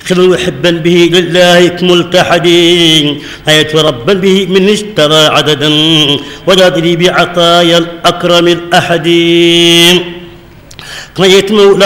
خذ محبا به لله ملتحدين حياة ربا به من اشترى عددا وجاد لي بعطايا الأكرم الأحدين قضيت مولا